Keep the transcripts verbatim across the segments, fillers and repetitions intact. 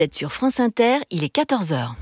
Vous êtes sur France Inter, il est quatorze heures.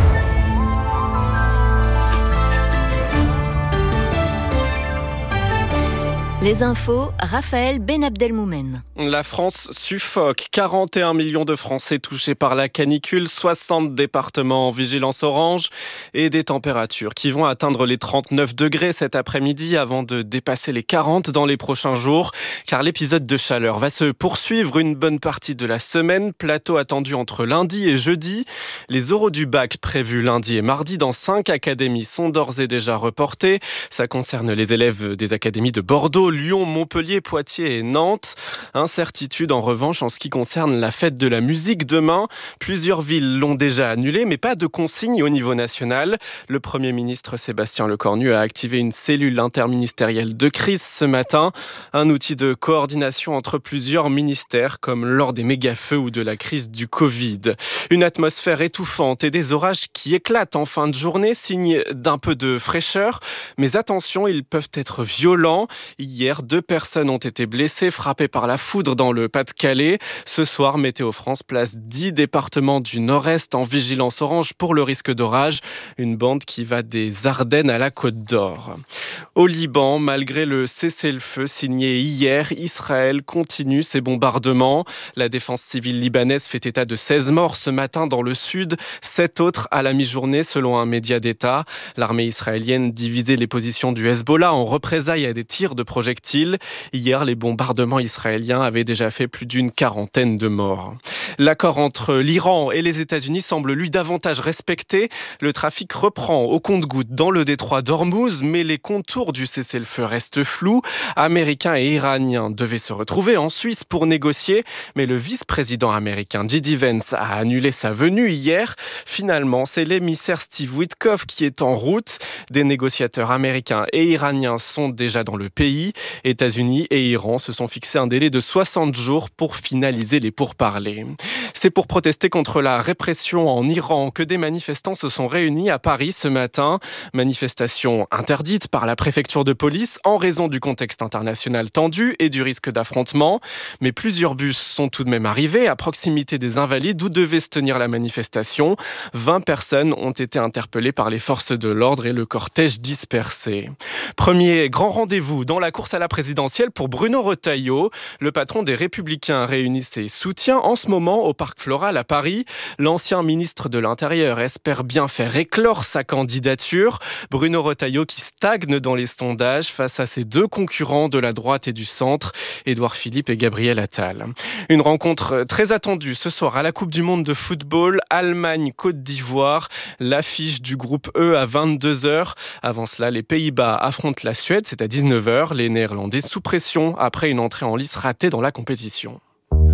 Les infos, Raphaël Benabdelmoumen. La France suffoque. quarante et un millions de Français touchés par la canicule, soixante départements en vigilance orange et des températures qui vont atteindre les trente-neuf degrés cet après-midi avant de dépasser les quarante dans les prochains jours. Car l'épisode de chaleur va se poursuivre une bonne partie de la semaine. Plateau attendu entre lundi et jeudi. Les oraux du bac prévus lundi et mardi dans cinq académies sont d'ores et déjà reportés. Ça concerne les élèves des académies de Bordeaux, Lyon, Montpellier, Poitiers et Nantes. Incertitude en revanche en ce qui concerne la fête de la musique demain. Plusieurs villes l'ont déjà annulée, mais pas de consigne au niveau national. Le Premier ministre Sébastien Lecornu a activé une cellule interministérielle de crise ce matin. Un outil de coordination entre plusieurs ministères, comme lors des méga-feux ou de la crise du Covid. Une atmosphère étouffante et des orages qui éclatent en fin de journée, signe d'un peu de fraîcheur. Mais attention, ils peuvent être violents. Hier, deux personnes ont été blessées, frappées par la foudre dans le Pas-de-Calais. Ce soir, Météo France place dix départements du Nord-Est en vigilance orange pour le risque d'orage. Une bande qui va des Ardennes à la Côte d'Or. Au Liban, malgré le cessez-le-feu signé hier, Israël continue ses bombardements. La défense civile libanaise fait état de seize morts ce matin dans le sud, sept autres à la mi-journée selon un média d'État. L'armée israélienne divisait les positions du Hezbollah en représailles à des tirs de projectiles. Hier, les bombardements israéliens avaient déjà fait plus d'une quarantaine de morts. L'accord entre l'Iran et les États-Unis semble lui davantage respecté. Le trafic reprend au compte-gouttes dans le détroit d'Ormuz, mais les contours du cessez-le-feu restent flous. Américains et Iraniens devaient se retrouver en Suisse pour négocier, mais le vice-président américain J D Vance a annulé sa venue hier. Finalement, c'est l'émissaire Steve Witkoff qui est en route. Des négociateurs américains et iraniens sont déjà dans le pays. États-Unis et Iran se sont fixés un délai de soixante jours pour finaliser les pourparlers. C'est pour protester contre la répression en Iran que des manifestants se sont réunis à Paris ce matin. Manifestation interdite par la préfecture de police en raison du contexte international tendu et du risque d'affrontement. Mais plusieurs bus sont tout de même arrivés à proximité des Invalides où devait se tenir la manifestation. vingt personnes ont été interpellées par les forces de l'ordre et le cortège dispersé. Premier grand rendez-vous dans la course à la présidentielle pour Bruno Retailleau. Le patron des Républicains réunit ses soutiens en ce moment au Parc Floral à Paris. L'ancien ministre de l'Intérieur espère bien faire éclore sa candidature. Bruno Retailleau qui stagne dans les sondages face à ses deux concurrents de la droite et du centre, Édouard Philippe et Gabriel Attal. Une rencontre très attendue ce soir à la Coupe du Monde de football, Allemagne-Côte d'Ivoire. L'affiche du groupe E à vingt-deux heures. Avant cela, les Pays-Bas affrontent la Suède, c'est à dix-neuf heures. Les Néerlandais sous pression après une entrée en lice ratée dans la compétition.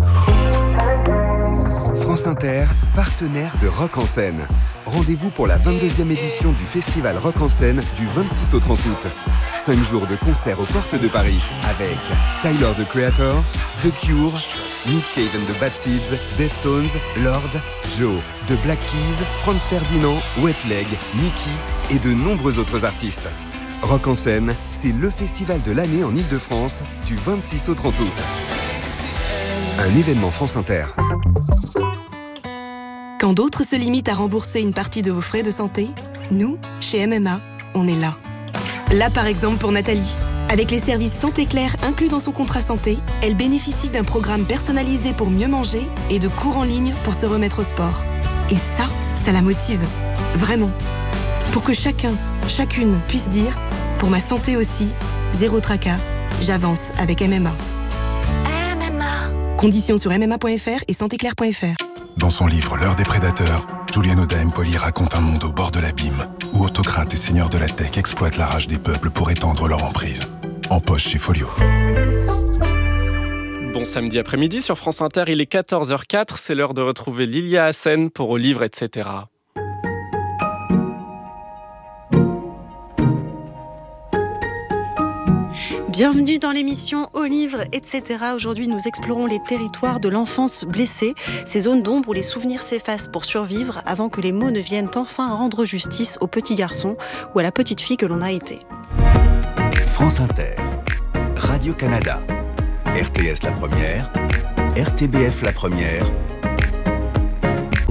France Inter, partenaire de Rock en Scène. Rendez-vous pour la vingt-deuxième édition du festival Rock en Scène du vingt-six au trente août. Cinq jours de concerts aux portes de Paris avec Tyler, the Creator, The Cure, Nick Cave and the Bad Seeds, Deftones, Lord, Joe, The Black Keys, Franz Ferdinand, Wet Leg, Mickey et de nombreux autres artistes. Rock en Scène, c'est le festival de l'année en Ile-de-France du vingt-six au trente août. Un événement France Inter. Quand d'autres se limitent à rembourser une partie de vos frais de santé, nous, chez M M A, on est là. Là, par exemple, pour Nathalie. Avec les services Santé Claire inclus dans son contrat santé, elle bénéficie d'un programme personnalisé pour mieux manger et de cours en ligne pour se remettre au sport. Et ça, ça la motive. Vraiment. Pour que chacun, chacune puisse dire « Pour ma santé aussi, zéro tracas, j'avance avec M M A ». M M A. Conditions sur m m a point f r et santé claire point f r. Dans son livre L'heure des prédateurs, Julian Oda Empoli raconte un monde au bord de l'abîme, où autocrates et seigneurs de la tech exploitent la rage des peuples pour étendre leur emprise. En poche chez Folio. Bon samedi après-midi sur France Inter, il est quatorze heures quatre, c'est l'heure de retrouver Lilia Hassen pour Au livre, et cetera. Bienvenue dans l'émission Au livre, et cetera. Aujourd'hui, nous explorons les territoires de l'enfance blessée, ces zones d'ombre où les souvenirs s'effacent pour survivre avant que les mots ne viennent enfin rendre justice au petit garçon ou à la petite fille que l'on a été. France Inter, Radio-Canada, R T S la première, R T B F la première,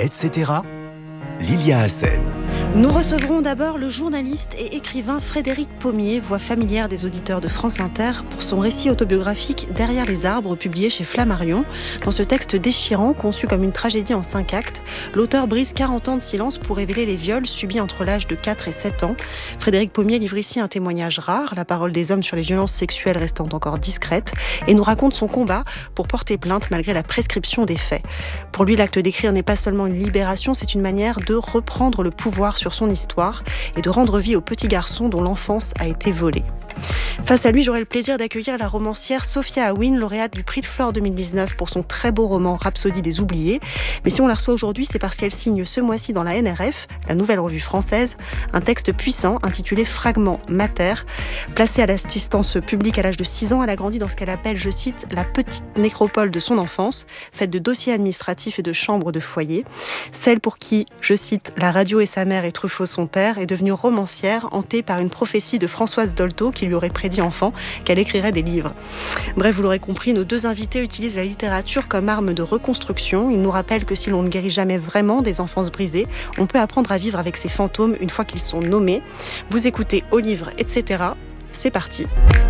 et cetera. Lilia Hassen. Nous recevrons d'abord le journaliste et écrivain Frédéric Pommier, voix familière des auditeurs de France Inter, pour son récit autobiographique Derrière les arbres, publié chez Flammarion. Dans ce texte déchirant, conçu comme une tragédie en cinq actes, l'auteur brise quarante ans de silence pour révéler les viols subis entre l'âge de quatre et sept ans. Frédéric Pommier livre ici un témoignage rare, la parole des hommes sur les violences sexuelles restant encore discrète, et nous raconte son combat pour porter plainte malgré la prescription des faits. Pour lui, l'acte d'écrire n'est pas seulement une libération, c'est une manière de reprendre le pouvoir sur son histoire et de rendre vie au petit garçon dont l'enfance a été volée. Face à lui, j'aurai le plaisir d'accueillir la romancière Sophia Aouine, lauréate du Prix de Flore deux mille dix-neuf pour son très beau roman Rhapsodie des oubliés. Mais si on la reçoit aujourd'hui, c'est parce qu'elle signe ce mois-ci dans la N R F, la nouvelle revue française, un texte puissant intitulé Fragment Mater. Placée à l'assistance publique à l'âge de six ans, elle a grandi dans ce qu'elle appelle, je cite, la petite nécropole de son enfance, faite de dossiers administratifs et de chambres de foyer. Celle pour qui, je cite, la radio est sa mère et Truffaut son père, est devenue romancière, hantée par une prophétie de Françoise Dolto qui lui aurait prédit enfant qu'elle écrirait des livres. Bref, vous l'aurez compris, nos deux invités utilisent la littérature comme arme de reconstruction. Ils nous rappellent que si l'on ne guérit jamais vraiment des enfances brisées, on peut apprendre à vivre avec ces fantômes une fois qu'ils sont nommés. Vous écoutez Au livre, et cetera. C'est parti.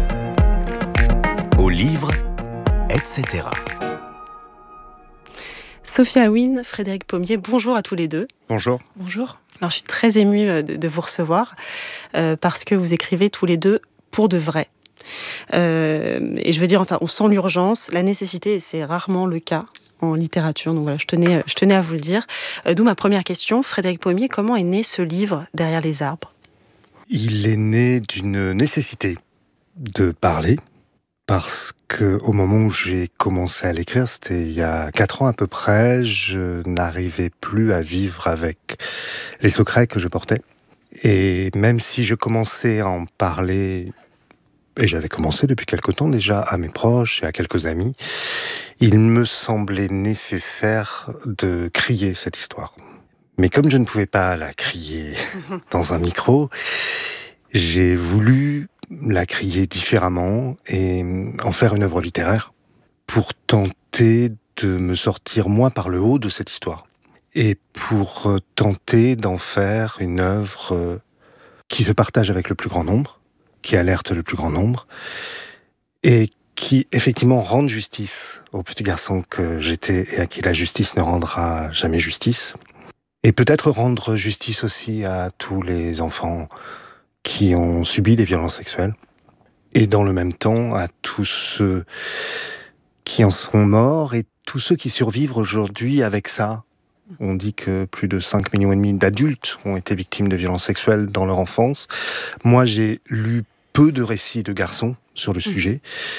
Au livre, et cetera. Sophia Aouine, Frédéric Pommier, bonjour à tous les deux. Bonjour. Bonjour. Alors, je suis très émue de, de vous recevoir euh, parce que vous écrivez tous les deux pour de vrai. Euh, et je veux dire, enfin, on sent l'urgence, la nécessité, et c'est rarement le cas en littérature. Donc voilà, je tenais, je tenais à vous le dire. Euh, d'où ma première question. Frédéric Pommier, comment est né ce livre Derrière les arbres ? Il est né d'une nécessité de parler, parce qu'au moment où j'ai commencé à l'écrire, c'était il y a quatre ans à peu près, je n'arrivais plus à vivre avec les secrets que je portais. Et même si je commençais à en parler, et j'avais commencé depuis quelque temps déjà, à mes proches et à quelques amis, il me semblait nécessaire de crier cette histoire. Mais comme je ne pouvais pas la crier dans un micro, j'ai voulu la crier différemment et en faire une œuvre littéraire pour tenter de me sortir moi par le haut de cette histoire et pour tenter d'en faire une œuvre qui se partage avec le plus grand nombre, qui alerte le plus grand nombre et qui effectivement rende justice au petit garçon que j'étais et à qui la justice ne rendra jamais justice, et peut-être rendre justice aussi à tous les enfants qui ont subi des violences sexuelles, et dans le même temps à tous ceux qui en sont morts et tous ceux qui survivent aujourd'hui avec ça. On dit que plus de cinq millions et demi d'adultes ont été victimes de violences sexuelles dans leur enfance. Moi, j'ai lu peu de récits de garçons sur le sujet,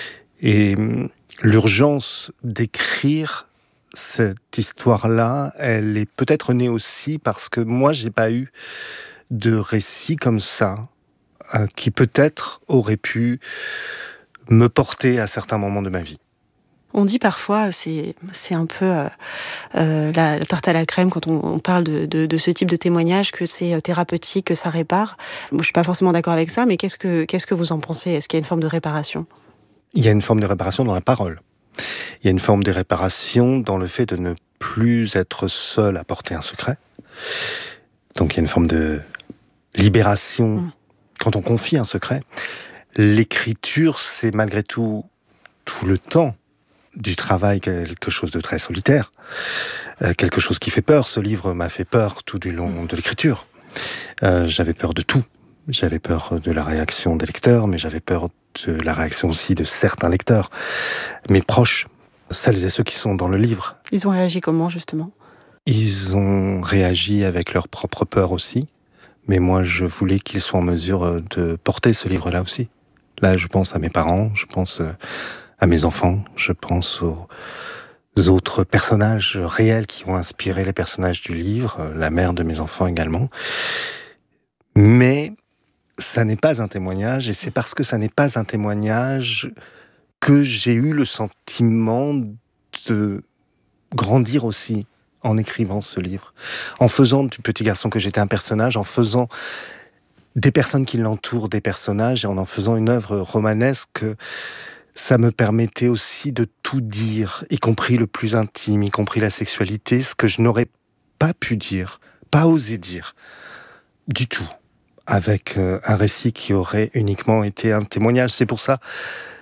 et l'urgence d'écrire cette histoire-là, elle est peut-être née aussi parce que moi, j'ai pas eu de récits comme ça, euh, qui peut-être auraient pu me porter à certains moments de ma vie. On dit parfois, c'est, c'est un peu euh, euh, la, la tarte à la crème quand on, on parle de, de, de ce type de témoignage, que c'est thérapeutique, que ça répare. Moi, je suis pas forcément d'accord avec ça, mais qu'est-ce que, qu'est-ce que vous en pensez ? Est-ce qu'il y a une forme de réparation ? Il y a une forme de réparation dans la parole. Il y a une forme de réparation dans le fait de ne plus être seul à porter un secret. Donc il y a une forme de libération mmh. quand on confie un secret. L'écriture, c'est malgré tout tout le temps du travail, quelque chose de très solitaire, euh, quelque chose qui fait peur. Ce livre m'a fait peur tout du long de l'écriture. Euh, j'avais peur de tout. J'avais peur de la réaction des lecteurs, mais j'avais peur de la réaction aussi de certains lecteurs, mes proches, celles et ceux qui sont dans le livre. Ils ont réagi comment, justement ? Ils ont réagi avec leur propre peur aussi, mais moi, je voulais qu'ils soient en mesure de porter ce livre-là aussi. Là, je pense à mes parents, je pense à mes enfants, je pense aux autres personnages réels qui ont inspiré les personnages du livre, la mère de mes enfants également. Mais ça n'est pas un témoignage, et c'est parce que ça n'est pas un témoignage que j'ai eu le sentiment de grandir aussi en écrivant ce livre, en faisant du petit garçon que j'étais un personnage, en faisant des personnes qui l'entourent des personnages, et en en faisant une œuvre romanesque. Ça me permettait aussi de tout dire, y compris le plus intime, y compris la sexualité, ce que je n'aurais pas pu dire, pas osé dire, du tout, avec euh, un récit qui aurait uniquement été un témoignage. C'est pour ça